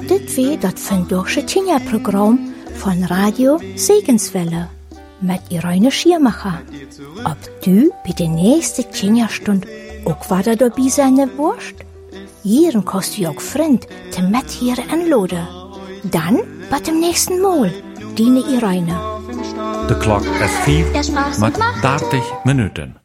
Dit wie dat vandaagse Kinderprogramm von Radio Segenswelle mit Irene Schirmacher. Ob du bei der nächsten Kinderstunde auch weiter dabei sein wirst? Hier kannst du auch Freund mit hier anladen. Dann bis zum nächsten Mal, deine Irene. De klok is 5 met 30 minuten.